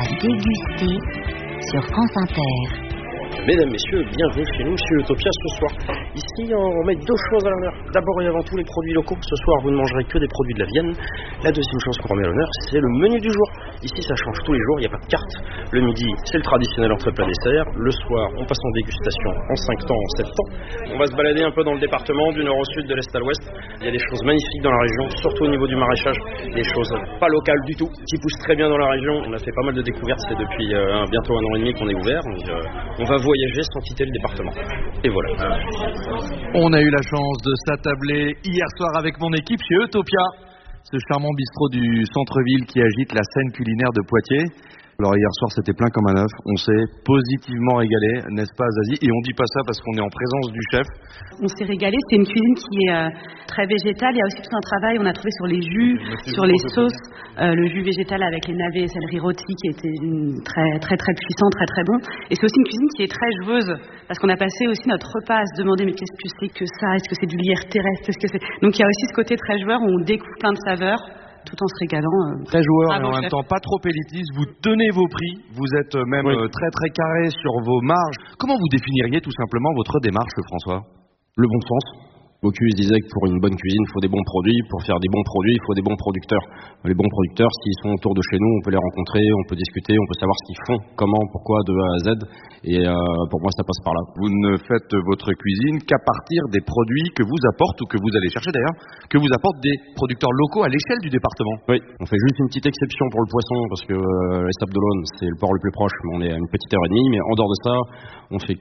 à déguster sur France Inter. Mesdames, messieurs, bienvenue chez nous, chez Utopia ce soir. Ici, on met deux choses à l'honneur. D'abord et avant tout, les produits locaux. Ce soir, vous ne mangerez que des produits de la Vienne. La deuxième chose qu'on remet à l'honneur, c'est le menu du jour. Ici, ça change tous les jours, il n'y a pas de carte. Le midi, c'est le traditionnel entrée plat dessert. Le soir, on passe en dégustation en 5 temps, en 7 temps. On va se balader un peu dans le département, du nord au sud, de l'est à l'ouest. Il y a des choses magnifiques dans la région, surtout au niveau du maraîchage. Des choses pas locales du tout, qui poussent très bien dans la région. On a fait pas mal de découvertes, c'est depuis bientôt 1 an et demi qu'on est ouvert. Donc, on va voyager sans quitter le département. Et voilà. On a eu la chance de s'attabler hier soir avec mon équipe chez Utopia, ce charmant bistrot du centre-ville qui agite la scène culinaire de Poitiers. Alors hier soir c'était plein comme un œuf, on s'est positivement régalé, n'est-ce pas Zazie? Et on dit pas ça parce qu'on est en présence du chef. On s'est régalé, c'est une cuisine qui est très végétale, il y a aussi tout un travail, on a trouvé sur les jus, sur les sauces, le jus végétal avec les navets et céleri rôti qui était très très très puissant, très très bon. Et c'est aussi une cuisine qui est très joueuse, parce qu'on a passé aussi notre repas à se demander mais qu'est-ce que c'est que ça, est-ce que c'est du lierre terrestre, qu'est-ce que c'est... Donc il y a aussi ce côté très joueur où on découvre plein de saveurs, tout en se régalant. Très joueur et en même temps pas trop élitiste, vous tenez vos prix, vous êtes même très très carré sur vos marges. Comment vous définiriez tout simplement votre démarche, François? Le bon sens. Bocuse disait que pour une bonne cuisine, il faut des bons produits. Pour faire des bons produits, il faut des bons producteurs. Les bons producteurs, s'ils sont autour de chez nous, on peut les rencontrer, on peut discuter, on peut savoir ce qu'ils font, comment, pourquoi, de A à Z. Et pour moi, ça passe par là. Vous ne faites votre cuisine qu'à partir des produits que vous apportent, ou que vous allez chercher d'ailleurs, que vous apportent des producteurs locaux à l'échelle du département. Oui, on fait juste une petite exception pour le poisson, parce que les Sables d'Olonne, c'est le port le plus proche, mais on est à une petite heure et demie. Mais en dehors de ça, on fait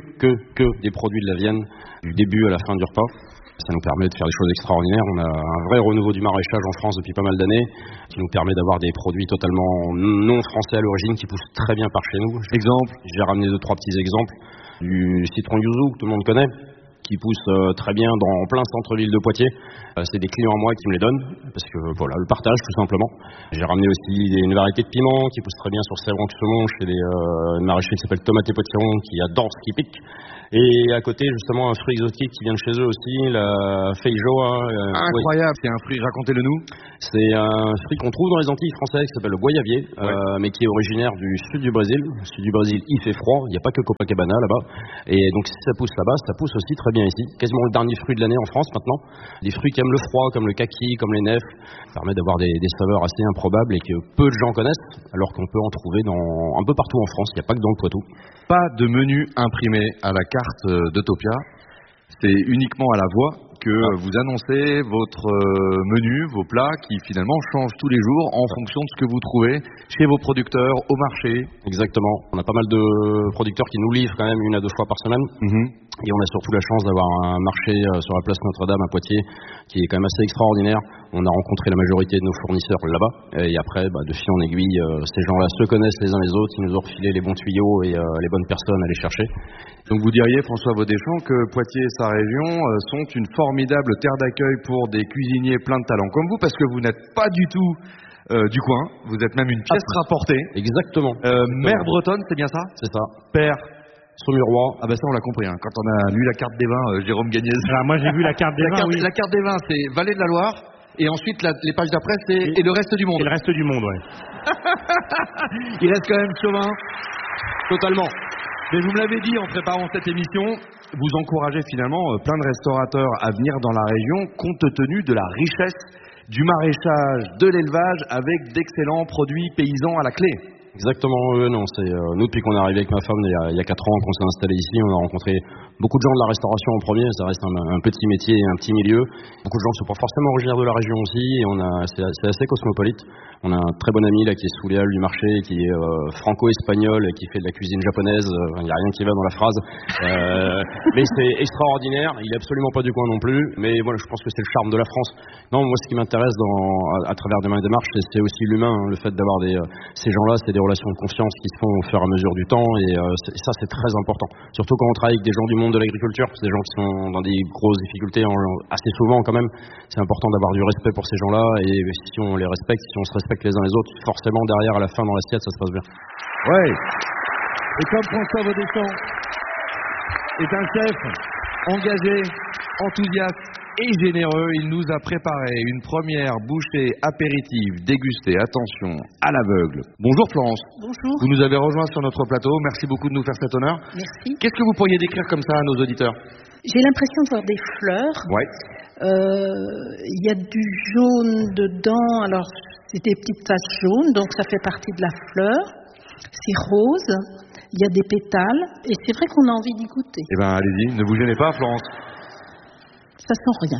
que des produits de la Vienne, du début à la fin du repas. Ça nous permet de faire des choses extraordinaires. On a un vrai renouveau du maraîchage en France depuis pas mal d'années, qui nous permet d'avoir des produits totalement non français à l'origine, qui poussent très bien par chez nous. Exemple, j'ai ramené 2-3 petits exemples. Du citron yuzu, que tout le monde connaît, qui pousse très bien en plein centre-ville de Poitiers. C'est des clients à moi qui me les donnent, parce que voilà, le partage tout simplement. J'ai ramené aussi une variété de piments qui pousse très bien sur Sèvres-en-Cussemont chez des maraîchers qui s'appellent Tomate et Potiron, qui adorent ce qui pique. Et à côté, justement, un fruit exotique qui vient de chez eux aussi, la feijoa. Incroyable, c'est un fruit, racontez-le nous. C'est un fruit qu'on trouve dans les Antilles françaises, qui s'appelle le goyavier, mais qui est originaire du sud du Brésil. Le sud du Brésil, il fait froid, il n'y a pas que Copacabana là-bas. Et donc si ça pousse là-bas, ça pousse aussi très bien ici. Quasiment le dernier fruit de l'année en France maintenant. Des fruits qui aiment le froid, comme le kaki, comme les nefs, ça permet d'avoir des saveurs assez improbables et que peu de gens connaissent, alors qu'on peut en trouver un peu partout en France, il n'y a pas que dans le Poitou. Pas de menu imprimé à la carte d'Utopia, c'est uniquement à la voix que vous annoncez votre menu, vos plats qui finalement changent tous les jours en fonction de ce que vous trouvez chez vos producteurs, au marché. Exactement, on a pas mal de producteurs qui nous livrent quand même 1 à 2 fois par semaine. Et on a surtout la chance d'avoir un marché sur la place Notre-Dame à Poitiers qui est quand même assez extraordinaire. On a rencontré la majorité de nos fournisseurs là-bas. Et après, de fil en aiguille, ces gens-là se connaissent les uns les autres. Ils nous ont refilé les bons tuyaux et les bonnes personnes à les chercher. Donc vous diriez, François Vaudéchamp, que Poitiers et sa région sont une formidable terre d'accueil pour des cuisiniers pleins de talent comme vous, parce que vous n'êtes pas du tout du coin. Vous êtes même une pièce rapportée. Exactement. Mère bretonne, c'est bien ça? C'est ça. Père Saumurois. Ah ben ça on l'a compris, hein. Quand on a lu la carte des vins, Jérôme Gagnez. Alors moi j'ai vu la carte des vins, oui. La carte des vins, c'est Vallée de la Loire, et ensuite les pages d'après, c'est et le reste du monde. Et le reste du monde, ouais. Il reste quand même Chauvin. Totalement. Mais vous me l'avez dit en préparant cette émission, vous encouragez finalement plein de restaurateurs à venir dans la région, compte tenu de la richesse du maraîchage, de l'élevage, avec d'excellents produits paysans à la clé. Exactement, non, c'est nous depuis qu'on est arrivé avec ma femme il y a 4 ans qu'on s'est installé ici, on a rencontré beaucoup de gens de la restauration en premier, ça reste un petit métier, un petit milieu. Beaucoup de gens ne sont pas forcément originaires de la région aussi, et c'est assez cosmopolite. On a un très bon ami là qui est sous les halles du marché, qui est franco-espagnol et qui fait de la cuisine japonaise, il n'y a rien qui va dans la phrase. Mais c'est extraordinaire, il est absolument pas du coin non plus, mais voilà, je pense que c'est le charme de la France. Non, moi ce qui m'intéresse à travers de ma démarche, c'est aussi l'humain, le fait d'avoir ces gens-là, c'est des relations de confiance qui se font au fur et à mesure du temps, et ça c'est très important. Surtout quand on travaille avec des gens du monde de l'agriculture, des gens qui sont dans des grosses difficultés assez souvent quand même. C'est important d'avoir du respect pour ces gens-là, et si on les respecte, si on se respecte les uns les autres, forcément derrière à la fin dans l'assiette ça se passe bien. Ouais. Et comme François Vaudéchamp est un chef engagé, enthousiaste, et généreux. Il nous a préparé une première bouchée apéritive dégustée, attention, à l'aveugle. Bonjour Florence. Bonjour. Vous nous avez rejoints sur notre plateau. Merci beaucoup de nous faire cet honneur. Merci. Qu'est-ce que vous pourriez décrire comme ça à nos auditeurs? J'ai l'impression de voir des fleurs. Ouais. Il y a du jaune dedans. Alors, c'est des petites taches jaunes, donc ça fait partie de la fleur. C'est rose. Il y a des pétales. Et c'est vrai qu'on a envie d'y goûter. Eh bien, allez-y, ne vous gênez pas, Florence. Ça sent rien.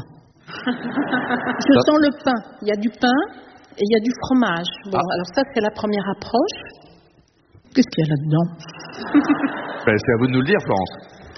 Je sens le pain. Il y a du pain et il y a du fromage. Bon, alors ça, c'est la première approche. Qu'est-ce qu'il y a là-dedans? C'est à vous de nous le dire, Florence.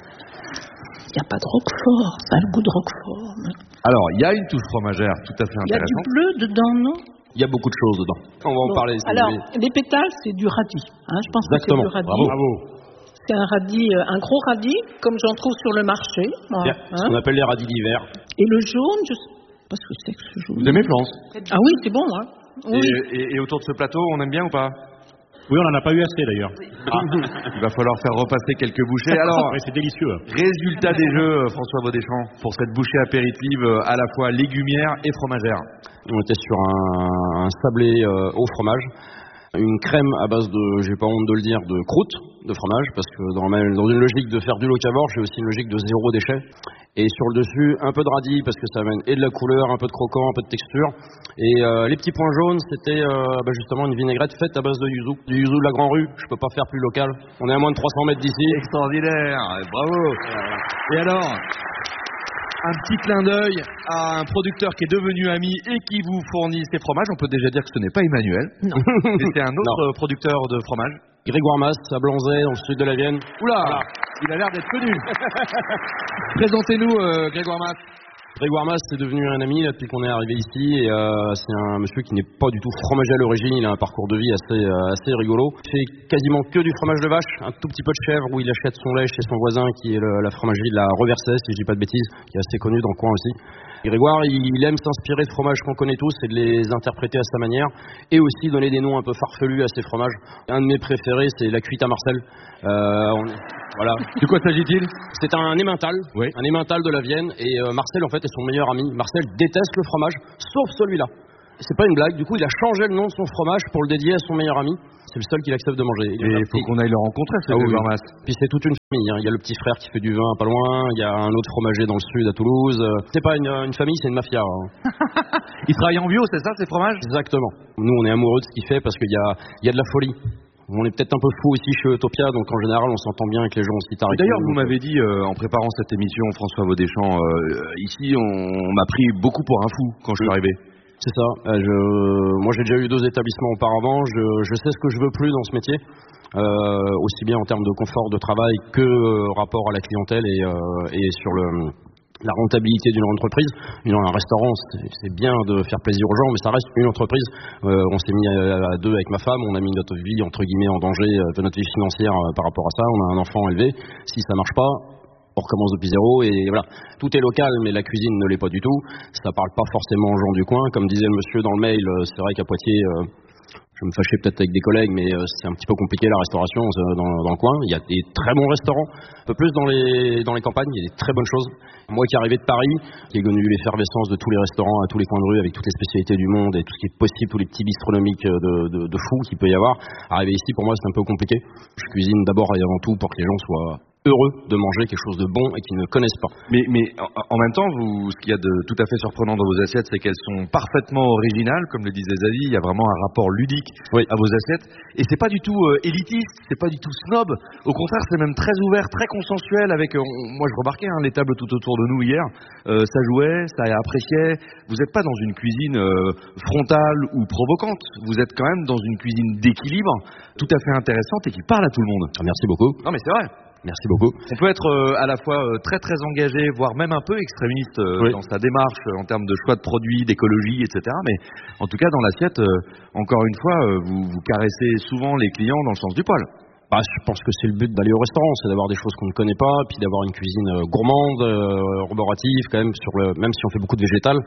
Il n'y a pas de roquefort. Ça a le goût de roquefort. Mais... Alors, il y a une touche fromagère tout à fait il y a intéressante. du bleu dedans, non? Il y a beaucoup de choses dedans. On va en parler. Si alors, vous voulez. les pétales, c'est du radis. Je pense Exactement. que c'est du radis. Bravo. C'est un radis, un gros radis, comme j'en trouve sur le marché. Bien, ce qu'on appelle les radis d'hiver. Et le jaune, je sais pas ce que c'est que ce jaune. Vous aimez, Florence? Ah oui, c'est bon, hein. Oui. Et autour de ce plateau, on aime bien ou pas? Oui, on n'en a pas eu assez d'ailleurs. Il va falloir faire repasser quelques bouchées. Alors, Oui, c'est délicieux. résultat des jeux, François Vaudéchamp, pour cette bouchée apéritive à la fois légumière et fromagère. On était sur un sablé au fromage, une crème à base de, j'ai pas honte de le dire, de croûte de fromage, parce que dans une logique de faire du locavore, j'ai aussi une logique de zéro déchet. Et sur le dessus, un peu de radis, parce que ça amène et de la couleur, un peu de croquant, un peu de texture. Et les petits points jaunes, c'était justement une vinaigrette faite à base de yuzu. Du yuzu de la Grand Rue, je peux pas faire plus local. On est à moins de 300 mètres d'ici. Extraordinaire, bravo. Et alors, un petit clin d'œil à un producteur qui est devenu ami et qui vous fournit ses fromages. On peut déjà dire que ce n'est pas Emmanuel. Non. Et c'est un autre producteur de fromage. Grégoire Mas, à Blanzay, dans le sud de la Vienne. Oula, il a l'air d'être connu. Présentez-nous Grégoire Mas. Grégoire Mas, c'est devenu un ami là, depuis qu'on est arrivé ici. Et c'est un monsieur qui n'est pas du tout fromager à l'origine. Il a un parcours de vie assez rigolo. Il fait quasiment que du fromage de vache, un tout petit peu de chèvre où il achète son lait chez son voisin qui est la fromagerie de la Reversée, si je dis pas de bêtises, qui est assez connue dans le coin aussi. Et Grégoire, il aime s'inspirer de fromages qu'on connaît tous et de les interpréter à sa manière, et aussi donner des noms un peu farfelus à ces fromages. Un de mes préférés, c'est la cuite à Marcel. Voilà. De quoi s'agit-il? C'est un emmental, Oui. un emmental de la Vienne, et Marcel en fait est son meilleur ami. Marcel déteste le fromage, sauf celui-là. C'est pas une blague, du coup il a changé le nom de son fromage pour le dédier à son meilleur ami. C'est le seul qu'il accepte de manger. Il faut qu'on aille le rencontrer, ce Grégoire Mas. Puis c'est toute une famille, hein. Il y a le petit frère qui fait du vin pas loin, il y a un autre fromager dans le sud à Toulouse. C'est pas une famille, c'est une mafia, hein. Il travaille en bio, c'est ça, ces fromages? Exactement. Nous on est amoureux de ce qu'il fait parce qu'il y a de la folie. On est peut-être un peu fou aussi chez Utopia, donc en général on s'entend bien avec les gens aussi tarifs. D'ailleurs, vous m'avez dit en préparant cette émission, François Vaudéchamp, ici on m'a pris beaucoup pour un fou quand je suis arrivé. C'est ça. Moi j'ai déjà eu 2 établissements auparavant. Je sais ce que je veux plus dans ce métier, aussi bien en termes de confort de travail que rapport à la clientèle et sur la rentabilité d'une entreprise. Un restaurant, c'est bien de faire plaisir aux gens, mais ça reste une entreprise. On s'est mis à 2 avec ma femme, on a mis notre vie entre guillemets en danger, de notre vie financière par rapport à ça. On a un enfant élevé. Si ça marche pas, on recommence depuis zéro et voilà. Tout est local, mais la cuisine ne l'est pas du tout. Ça parle pas forcément aux gens du coin. Comme disait le monsieur dans le mail, c'est vrai qu'à Poitiers, je me fâchais peut-être avec des collègues, mais c'est un petit peu compliqué la restauration dans le coin. Il y a des très bons restaurants, un peu plus dans les campagnes, il y a des très bonnes choses. Moi qui arrivais de Paris, qui ai connu l'effervescence de tous les restaurants à tous les coins de rue, avec toutes les spécialités du monde et tout ce qui est possible, tous les petits bistronomiques de fous qu'il peut y avoir, arriver ici pour moi c'est un peu compliqué. Je cuisine d'abord et avant tout pour que les gens soient heureux de manger quelque chose de bon et qu'ils ne connaissent pas. Mais en même temps, ce qu'il y a de tout à fait surprenant dans vos assiettes, c'est qu'elles sont parfaitement originales, comme le disait Zazie. Il y a vraiment un rapport ludique à vos assiettes. Et c'est pas du tout élitiste, c'est pas du tout snob. Au contraire, c'est même très ouvert, très consensuel. Moi, je remarquais les tables tout autour de nous hier. Ça jouait, ça appréciait. Vous n'êtes pas dans une cuisine frontale ou provocante. Vous êtes quand même dans une cuisine d'équilibre, tout à fait intéressante et qui parle à tout le monde. Merci beaucoup. Non, mais c'est vrai. Merci beaucoup. On peut être à la fois très très engagé, voire même un peu extrémiste dans sa démarche en termes de choix de produits, d'écologie, etc. Mais en tout cas, dans l'assiette, encore une fois, vous caressez souvent les clients dans le sens du poil. Je pense que c'est le but d'aller au restaurant, c'est d'avoir des choses qu'on ne connaît pas, puis d'avoir une cuisine gourmande, arborative, quand même, même si on fait beaucoup de végétal.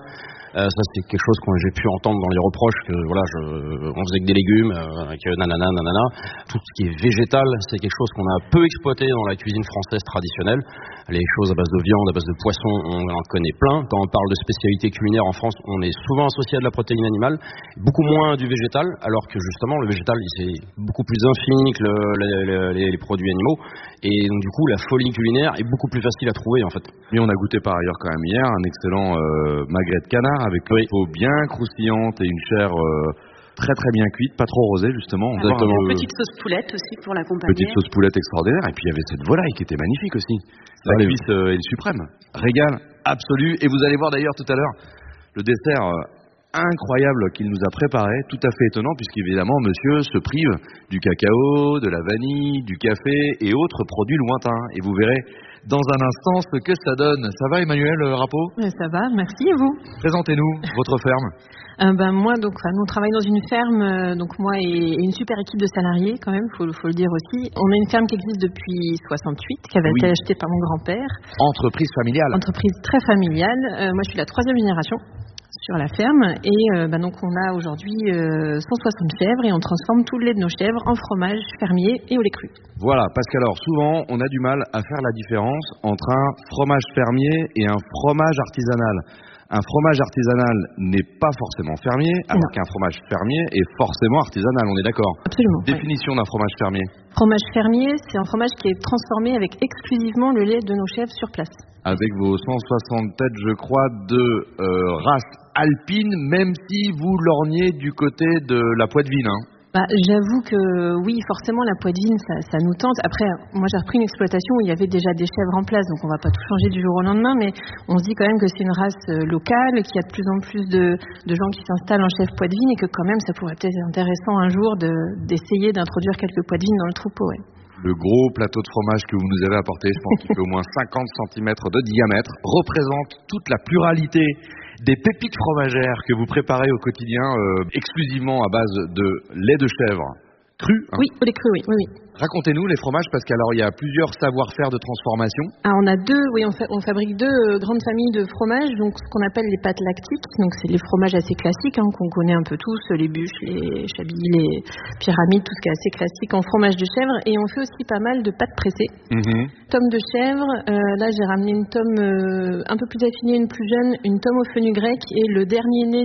Ça, c'est quelque chose que j'ai pu entendre dans les reproches que voilà, on faisait que des légumes, que nanana. Tout ce qui est végétal, c'est quelque chose qu'on a peu exploité dans la cuisine française traditionnelle. Les choses à base de viande, à base de poisson, on en connaît plein. Quand on parle de spécialité culinaire en France, on est souvent associé à de la protéine animale, beaucoup moins du végétal, alors que justement le végétal, c'est beaucoup plus infini que les produits animaux. Et donc du coup, la folie culinaire est beaucoup plus facile à trouver en fait. Et on a goûté par ailleurs quand même hier un excellent magret de canard avec une peau bien croustillante et une chair très très bien cuite, pas trop rosée justement. Exactement. Petite sauce poulette aussi pour l'accompagner. Petite sauce poulette extraordinaire. Et puis il y avait cette volaille qui était magnifique aussi. La cuisse est suprême. Régal absolu. Et vous allez voir d'ailleurs tout à l'heure le dessert incroyable qu'il nous a préparé, tout à fait étonnant puisqu'évidemment monsieur se prive du cacao, de la vanille, du café et autres produits lointains. Et vous verrez dans un instant ce que ça donne. Ça va Emmanuel Rappeau ? Ça va, merci et vous ? Présentez-nous votre ferme. Moi, nous on travaille dans une ferme, donc moi et une super équipe de salariés quand même, faut le dire aussi. On a une ferme qui existe depuis 68, qui avait été achetée par mon grand-père. Entreprise familiale. Entreprise très familiale. Moi, je suis la 3e génération sur la ferme et donc on a aujourd'hui 160 chèvres et on transforme tout le lait de nos chèvres en fromage fermier et au lait cru. Voilà, parce qu'alors souvent on a du mal à faire la différence entre un fromage fermier et un fromage artisanal. Un fromage artisanal n'est pas forcément fermier, alors qu'un fromage fermier est forcément artisanal, on est d'accord ? Absolument. Définition d'un fromage fermier. Fromage fermier, c'est un fromage qui est transformé avec exclusivement le lait de nos chèvres sur place. Avec vos 160 têtes, je crois, de race alpine, même si vous lorgnez du côté de la Poitevine, hein. J'avoue que oui, forcément la Poitevine, ça nous tente. Après, moi j'ai repris une exploitation où il y avait déjà des chèvres en place, donc on va pas tout changer du jour au lendemain, mais on se dit quand même que c'est une race locale, qu'il y a de plus en plus de gens qui s'installent en chèvre Poitevine et que quand même ça pourrait peut-être être intéressant un jour d'essayer d'introduire quelques Poitevines dans le troupeau. Ouais. Le gros plateau de fromage que vous nous avez apporté, je pense qu'il fait au moins 50 cm de diamètre, représente toute la pluralité des pépites fromagères que vous préparez au quotidien exclusivement à base de lait de chèvre cru. Hein. Oui, au lait cru, oui. Racontez-nous les fromages parce qu'alors il y a plusieurs savoir-faire de transformation. On a on fabrique deux grandes familles de fromages, donc ce qu'on appelle les pâtes lactiques, donc c'est les fromages assez classiques qu'on connaît un peu tous, les bûches, les chablis, les pyramides, tout ce qui est assez classique en fromage de chèvre, et on fait aussi pas mal de pâtes pressées. Tome de chèvre, là j'ai ramené une tome un peu plus affinée, une plus jeune, une tome au fenugrec et le dernier né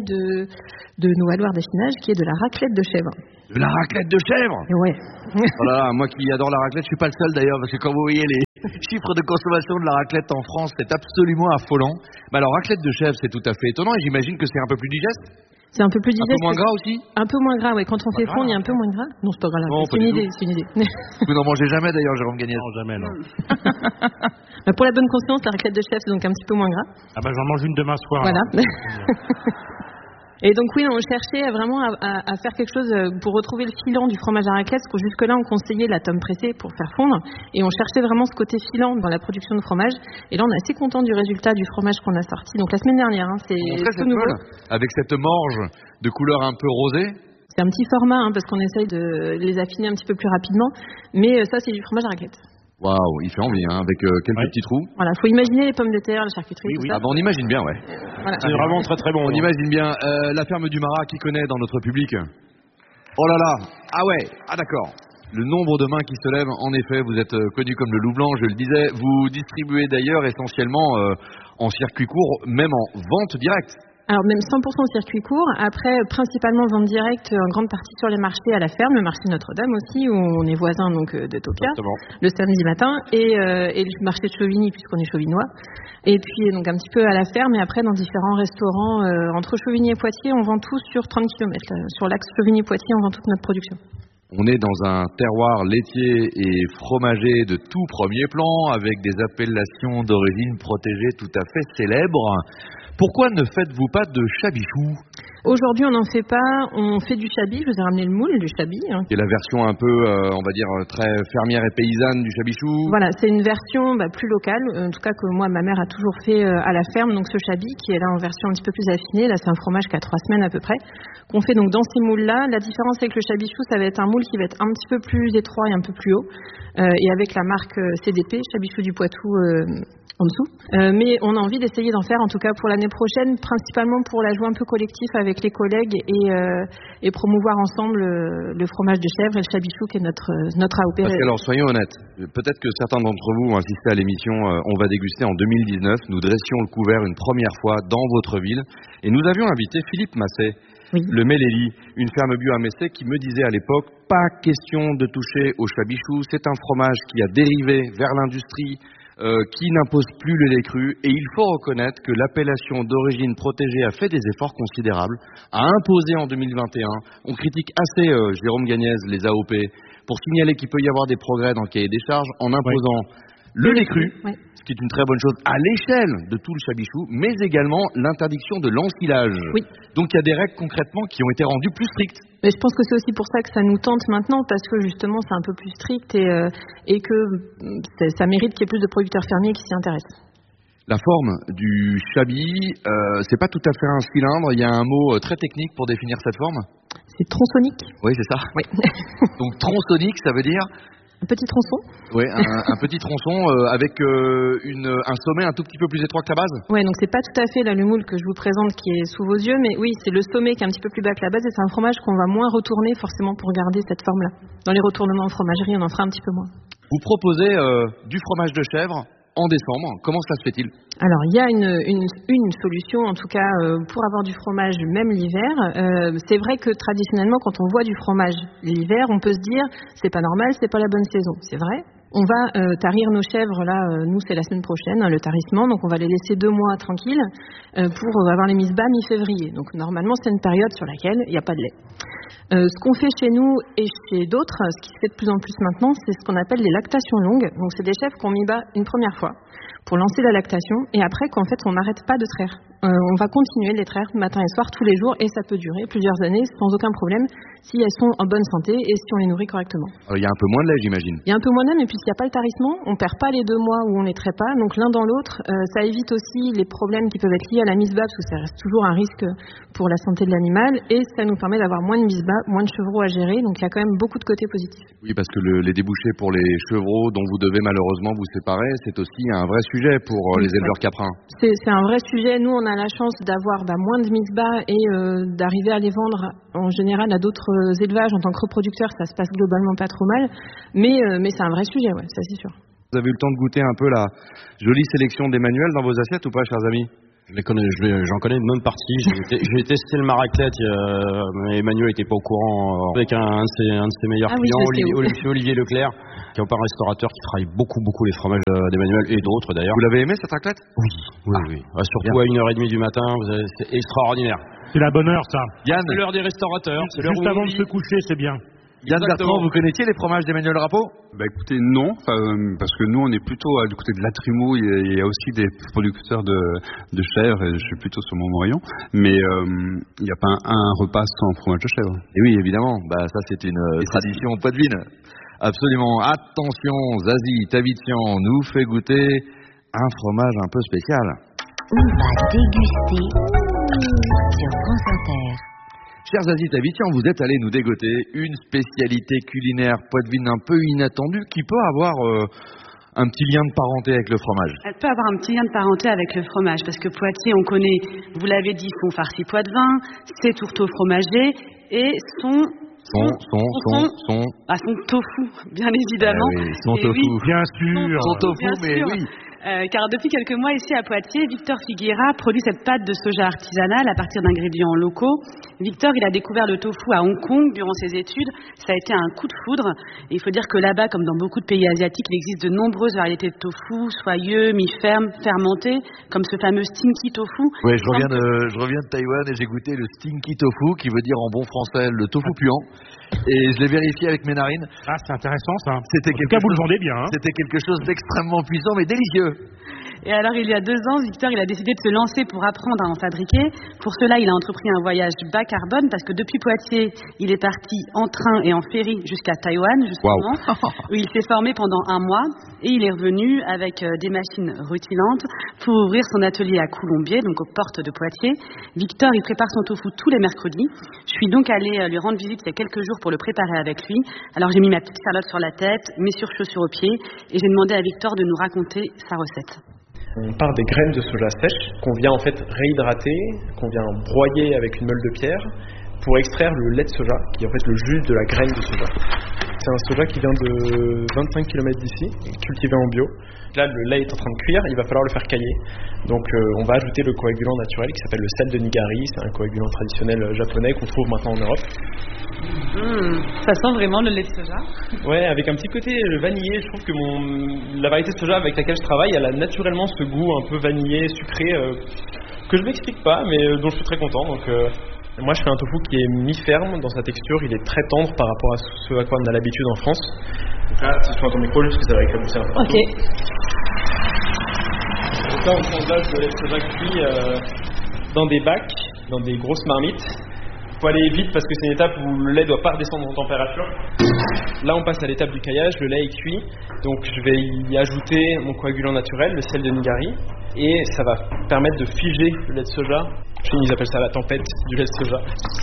de nos alloirs d'affinage qui est de la raclette de chèvre. De la raclette de chèvre ? Ouais. Voilà, moi qui adore la raclette, je suis pas le seul d'ailleurs, parce que quand vous voyez les chiffres de consommation de la raclette en France, c'est absolument affolant. Mais alors, raclette de chèvre, c'est tout à fait étonnant, et j'imagine que c'est un peu plus digeste ? C'est un peu plus digeste. Un peu moins gras aussi ? Un peu moins gras, oui. Quand on fait fondre, il y a un peu moins gras. Non, c'est pas grave. Non, c'est une idée. Vous n'en mangez jamais d'ailleurs, Jérôme Gagnès ? Non, jamais, non. Pour la bonne conscience, la raclette de chèvre, c'est donc un petit peu moins gras. J'en mange une demain soir. Voilà. Et donc oui, on cherchait vraiment à faire quelque chose pour retrouver le filant du fromage à raclette, parce que jusque-là, on conseillait la tome pressée pour faire fondre, et on cherchait vraiment ce côté filant dans la production de fromage. Et là, on est assez content du résultat du fromage qu'on a sorti. Donc la semaine dernière, c'est tout nouveau. Avec cette morge de couleur un peu rosée. C'est un petit format, parce qu'on essaye de les affiner un petit peu plus rapidement, mais ça, c'est du fromage à raclette. Waouh, il fait envie, avec quelques petits trous. Voilà, faut imaginer les pommes de terre, la charcuterie, tout ça. On imagine bien, ouais. Voilà. C'est vraiment très très bon. On imagine bien. La ferme du Marat, qui connaît dans notre public ? Oh là là, d'accord. Le nombre de mains qui se lèvent, en effet, vous êtes connu comme le loup blanc, je le disais. Vous distribuez d'ailleurs essentiellement en circuit court, même en vente directe. Alors même 100% au circuit court, après principalement vente directe en grande partie sur les marchés à la ferme, le marché Notre-Dame aussi où on est voisin donc de Toka, le samedi matin, et le marché de Chauvigny puisqu'on est chauvinois, et puis donc un petit peu à la ferme et après dans différents restaurants entre Chauvigny et Poitiers, on vend tout sur 30 km, sur l'axe Chauvigny-Poitiers on vend toute notre production. On est dans un terroir laitier et fromager de tout premier plan avec des appellations d'origine protégée tout à fait célèbres. Pourquoi ne faites-vous pas de chabichou ? Aujourd'hui, on n'en fait pas. On fait du chabis. Je vous ai ramené le moule du chabis. Et la version un peu, on va dire, très fermière et paysanne du chabichou. Voilà, c'est une version plus locale. En tout cas, que moi, ma mère a toujours fait à la ferme. Donc, ce chabis qui est là en version un petit peu plus affinée. Là, c'est un fromage qui a 3 semaines à peu près. Qu'on fait donc dans ces moules-là. La différence avec le chabichou, ça va être un moule qui va être un petit peu plus étroit et un peu plus haut. Et avec la marque CDP, Chabichou du Poitou, en dessous. Mais on a envie d'essayer d'en faire, en tout cas pour l'année prochaine, principalement pour la jouer un peu collectif avec les collègues et promouvoir ensemble le fromage de chèvre et le chabichou qui est notre AOP. Parce que alors, soyons honnêtes, peut-être que certains d'entre vous ont assisté à l'émission On va déguster en 2019. Nous dressions le couvert une première fois dans votre ville et nous avions invité Philippe Masset, oui. Le Méléli, une ferme bio à Messé, qui me disait à l'époque, pas question de toucher au chabichou, c'est un fromage qui a dérivé vers l'industrie, qui n'impose plus le lait cru, et il faut reconnaître que l'appellation d'origine protégée a fait des efforts considérables, a imposé en 2021, on critique assez Jérôme Gagnez, les AOP, pour signaler qu'il peut y avoir des progrès dans le cahier des charges, en imposant le lait cru, ce qui est une très bonne chose à l'échelle de tout le chabichou, mais également l'interdiction de l'ensilage. Oui. Donc il y a des règles concrètement qui ont été rendues plus strictes. Mais je pense que c'est aussi pour ça que ça nous tente maintenant, parce que justement c'est un peu plus strict et que ça mérite qu'il y ait plus de producteurs fermiers qui s'y intéressent. La forme du chabi, c'est pas tout à fait un cylindre, il y a un mot très technique pour définir cette forme. C'est tronçonnique. Oui, c'est ça. Oui. Donc tronçonnique, ça veut dire un petit tronçon. Oui, un petit tronçon avec un sommet un tout petit peu plus étroit que la base. Oui, donc c'est pas tout à fait là, le moule que je vous présente qui est sous vos yeux, mais oui, c'est le sommet qui est un petit peu plus bas que la base et c'est un fromage qu'on va moins retourner forcément pour garder cette forme-là. Dans les retournements en fromagerie, on en fera un petit peu moins. Vous proposez du fromage de chèvre en décembre. Comment ça se fait-il ? Alors, il y a une solution, en tout cas, pour avoir du fromage même l'hiver. C'est vrai que traditionnellement, quand on voit du fromage l'hiver, on peut se dire c'est pas normal, c'est pas la bonne saison. C'est vrai. On va tarir nos chèvres, là, nous c'est la semaine prochaine, le tarissement, donc on va les laisser 2 mois tranquilles pour avoir les mises bas mi-février. Donc normalement c'est une période sur laquelle il n'y a pas de lait. Ce qu'on fait chez nous et chez d'autres, ce qui se fait de plus en plus maintenant, c'est ce qu'on appelle les lactations longues. Donc c'est des chèvres qu'on mis bas une première fois pour lancer la lactation et après qu'en fait on n'arrête pas de traire. On va continuer de les traire matin et soir tous les jours et ça peut durer plusieurs années sans aucun problème si elles sont en bonne santé et si on les nourrit correctement. Il y a un peu moins de lait, j'imagine. Il y a un peu moins de lait, mais puisqu'il n'y a pas le tarissement, on ne perd pas les 2 mois où on les traite pas. Donc l'un dans l'autre, ça évite aussi les problèmes qui peuvent être liés à la mise bas, parce que ça reste toujours un risque pour la santé de l'animal, et ça nous permet d'avoir moins de mise bas, moins de chevreaux à gérer. Donc il y a quand même beaucoup de côtés positifs. Oui, parce que les débouchés pour les chevreaux dont vous devez malheureusement vous séparer, c'est aussi un vrai sujet pour les éleveurs caprins. C'est un vrai sujet. Nous, on a la chance d'avoir moins de mise bas et d'arriver à les vendre en général à d'autres élevages en tant que reproducteurs. Ça se passe globalement pas trop mal, mais c'est un vrai sujet, ouais, ça c'est sûr. Vous avez eu le temps de goûter un peu la jolie sélection d'Emmanuel dans vos assiettes ou pas, chers amis ? J'en connais une bonne partie. J'ai testé le maraclette, mais Emmanuel n'était pas au courant, avec un de ses meilleurs clients, Olivier Leclerc, qui est un restaurateur qui travaille beaucoup les fromages d'Emmanuel et d'autres d'ailleurs. Vous l'avez aimé cette raclette ? Oui. Surtout à 1h30 du matin, c'est extraordinaire. C'est la bonne heure, ça. Yann, c'est l'heure des restaurateurs. Juste avant de se coucher, c'est bien. Yann Bertrand, vous connaissiez les fromages d'Emmanuel Rappeau ? Écoutez, non, parce que nous on est plutôt du côté de la Trimou, il y a aussi des producteurs de chèvre et je suis plutôt sur Montmorillon, mais il n'y a pas un repas sans fromage de chèvre. Et oui, évidemment, ça c'est une tradition poitevine. Absolument. Attention, Zazie Tavitian nous fait goûter un fromage un peu spécial. On va déguster sur France Inter. Chers Zazie Tavitian, vous êtes allés nous dégoter une spécialité culinaire poitevine un peu inattendue qui peut avoir un petit lien de parenté avec le fromage. Elle peut avoir un petit lien de parenté avec le fromage parce que Poitiers, on connaît, vous l'avez dit, son farci poitevin, ses tourteaux fromagers et son tofu, bien évidemment. Son tofu. Oui, bien sûr. Son tofu, bien mais sûr. oui. Car depuis quelques mois ici à Poitiers, Victor Figuera produit cette pâte de soja artisanale à partir d'ingrédients locaux. Victor, il a découvert le tofu à Hong Kong durant ses études. Ça a été un coup de foudre. Et il faut dire que là-bas, comme dans beaucoup de pays asiatiques, il existe de nombreuses variétés de tofu, soyeux, mi-ferme, fermenté, comme ce fameux stinky tofu. Oui, je reviens de Taïwan et j'ai goûté le stinky tofu, qui veut dire en bon français le tofu puant. Et je l'ai vérifié avec mes narines. Ah, c'est intéressant ça. C'était en tout cas, vous le vendez bien. Hein. C'était quelque chose d'extrêmement puissant mais délicieux. Et alors, il y a 2 ans, Victor, il a décidé de se lancer pour apprendre à en fabriquer. Pour cela, il a entrepris un voyage bas carbone parce que depuis Poitiers, il est parti en train et en ferry jusqu'à Taïwan, justement, où il s'est formé pendant 1 mois. Et il est revenu avec des machines rutilantes pour ouvrir son atelier à Coulombiers, donc aux portes de Poitiers. Victor, il prépare son tofu tous les mercredis. Je suis donc allée lui rendre visite il y a quelques jours pour le préparer avec lui. Alors, j'ai mis ma petite calotte sur la tête, mes surchaussures aux pieds, et j'ai demandé à Victor de nous raconter sa recette. On part des graines de soja sèches qu'on vient en fait réhydrater, qu'on vient broyer avec une meule de pierre pour extraire le lait de soja, qui est en fait le jus de la graine de soja. C'est un soja qui vient de 25 km d'ici, cultivé en bio. Là, le lait est en train de cuire, il va falloir le faire cailler. Donc on va ajouter le coagulant naturel qui s'appelle le sel de Nigari. C'est un coagulant traditionnel japonais qu'on trouve maintenant en Europe. Ça sent vraiment le lait de soja. Ouais, avec un petit côté vanillé. Je trouve que la variété de soja avec laquelle je travaille, elle a naturellement ce goût un peu vanillé, sucré, que je m'explique pas, mais dont je suis très content. Donc moi, je fais un tofu qui est mi-ferme dans sa texture. Il est très tendre par rapport à ce à quoi on a l'habitude en France. Donc là, si je prends ton micro, juste que ça va éclabousser un peu partout. Ok. Donc là, on transvase le lait de soja cuit dans des bacs, dans des grosses marmites. Il faut aller vite parce que c'est une étape où le lait ne doit pas redescendre en température. Là, on passe à l'étape du caillage. Le lait est cuit. Donc, je vais y ajouter mon coagulant naturel, le sel de Nigari. Et ça va permettre de figer le lait de soja. Ils appellent ça la tempête du lait de soja.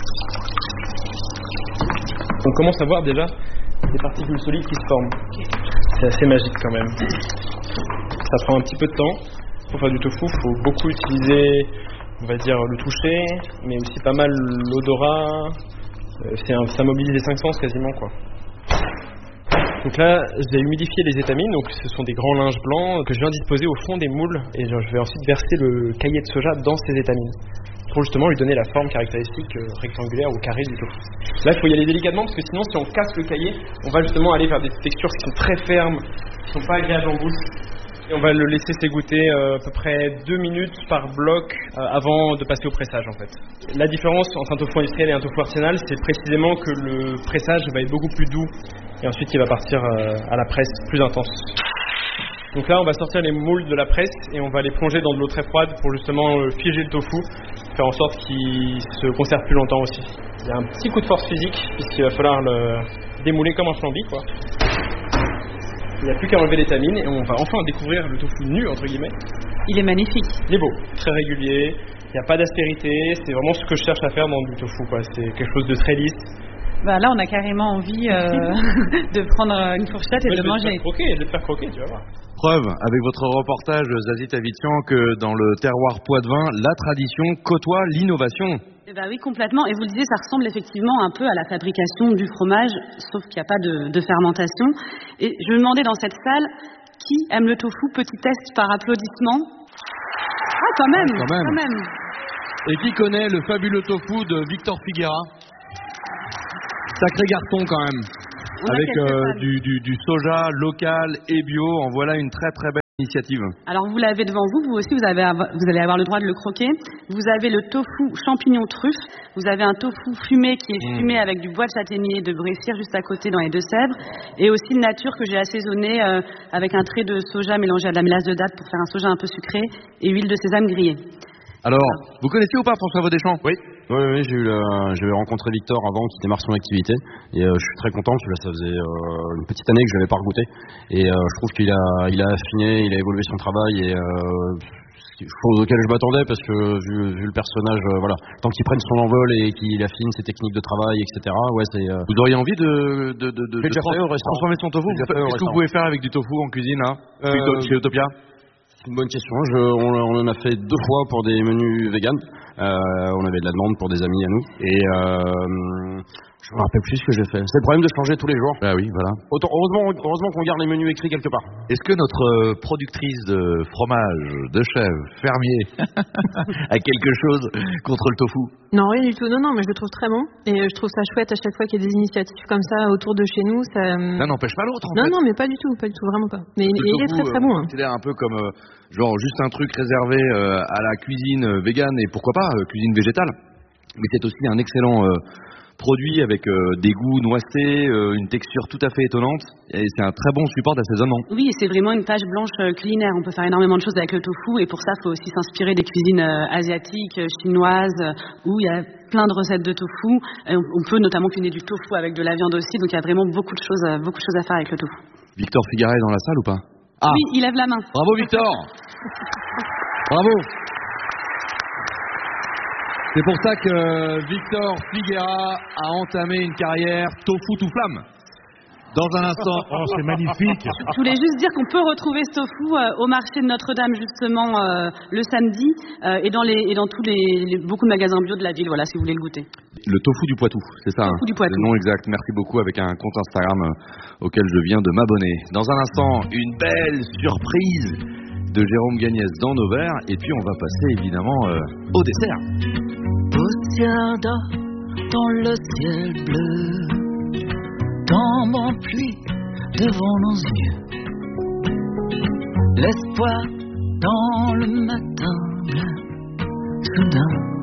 On commence à voir déjà des particules solides qui se forment. C'est assez magique quand même. Ça prend un petit peu de temps. Pour faire du tofu, il faut beaucoup utiliser, on va dire, le toucher, mais aussi pas mal l'odorat. Ça mobilise les 5 sens quasiment, quoi. Donc là, j'ai humidifié les étamines, donc ce sont des grands linges blancs que je viens disposer au fond des moules, et je vais ensuite verser le caillé de soja dans ces étamines pour justement lui donner la forme caractéristique rectangulaire ou carrée du tofu. Là, il faut y aller délicatement parce que sinon, si on casse le caillé, on va justement aller vers des textures qui sont très fermes, qui sont pas agréables en bouche. Et on va le laisser s'égoutter à peu près 2 minutes par bloc avant de passer au pressage en fait. La différence entre un tofu industriel et un tofu artisanal, c'est précisément que le pressage va être beaucoup plus doux et ensuite il va partir à la presse plus intense. Donc là on va sortir les moules de la presse et on va les plonger dans de l'eau très froide pour justement figer le tofu, faire en sorte qu'il se conserve plus longtemps aussi. Il y a un petit coup de force physique puisqu'il va falloir le démouler comme un flambi quoi. Il n'y a plus qu'à enlever l'étamine et on va enfin découvrir le tofu nu, entre guillemets. Il est magnifique. Il est beau, très régulier, il n'y a pas d'aspérité, c'est vraiment ce que je cherche à faire dans du tofu, quoi. C'est quelque chose de très lisse. Bah là, on a carrément envie de prendre une fourchette et de manger. Je vais te faire croquer, tu vas voir. Preuve, avec votre reportage Zazie Tavitian, que dans le terroir poitevin, la tradition côtoie l'innovation. Eh ben oui, complètement. Et vous le disiez, ça ressemble effectivement un peu à la fabrication du fromage, sauf qu'il n'y a pas de fermentation. Et je me demandais dans cette salle, qui aime le tofu? Petit test par applaudissement. Ah, quand même. Et qui connaît le fabuleux tofu de Victor Figuera? Sacré garçon quand même. Avec du soja local et bio, en voilà une très très belle initiative. Alors vous l'avez devant vous, vous aussi vous allez avoir le droit de le croquer. Vous avez le tofu champignon truffe, vous avez un tofu fumé qui est fumé avec du bois de châtaignier et de brécire juste à côté dans les Deux-Sèvres, et aussi une nature que j'ai assaisonnée avec un trait de soja mélangé à de la mélasse de date pour faire un soja un peu sucré et huile de sésame grillée. Alors, vous connaissez ou pas François Vaudéchamp? Oui, j'avais rencontré Victor avant qu'il démarre son activité et je suis très content parce que là ça faisait une petite année que je n'avais pas regoûté et je trouve qu'il a affiné, il a évolué son travail et chose auquel je m'attendais parce que vu le personnage, voilà, tant qu'il prenne son envol et qu'il affine ses techniques de travail, etc. Ouais, vous auriez envie de transformer son tofu? Qu'est-ce que vous pouvez faire avec du tofu en cuisine là, chez Utopia? C'est une bonne question. On en a fait 2 fois pour des menus vegan. On avait de la demande pour des amis à nous. Et je me rappelle plus ce que j'ai fait. C'est le problème de changer tous les jours. Ah oui, voilà. Heureusement qu'on garde les menus écrits quelque part. Est-ce que notre productrice de fromage, de chèvre, fermier, a quelque chose contre le tofu? Non, rien du tout. Non, mais je le trouve très bon. Et je trouve ça chouette à chaque fois qu'il y a des initiatives comme ça autour de chez nous. Ça L'un n'empêche pas l'autre, en fait. Non, mais pas du tout, vraiment pas. Mais il est très très bon. C'est un peu comme genre juste un truc réservé à la cuisine végane et pourquoi pas cuisine végétale. Mais c'est aussi un excellent produit avec des goûts noisés, une texture tout à fait étonnante, et c'est un très bon support d'assaisonnement. Oui, et c'est vraiment une page blanche culinaire. On peut faire énormément de choses avec le tofu, et pour ça, il faut aussi s'inspirer des cuisines asiatiques, chinoises, où il y a plein de recettes de tofu. Et on peut notamment cuisiner du tofu avec de la viande aussi, donc il y a vraiment beaucoup de choses à faire avec le tofu. Victor Figuera est dans la salle ou pas? Ah. Oui, il lève la main. Bravo Victor. Bravo. C'est pour ça que Victor Figuera a entamé une carrière tofu tout flamme. Dans un instant. Oh, c'est magnifique. Je voulais juste dire qu'on peut retrouver ce tofu au marché de Notre-Dame justement le samedi et dans tous les beaucoup de magasins bio de la ville. Voilà, si vous voulez le goûter. Le tofu du Poitou, c'est ça? Tofu du Poitou. Le nom exact. Merci beaucoup, avec un compte Instagram auquel je viens de m'abonner. Dans un instant, une belle surprise de Jérôme Gagnès dans nos verres, et puis on va passer évidemment au dessert. Poussière d'or dans le ciel bleu, tombe en pluie devant nos yeux. L'espoir dans le matin blanc, soudain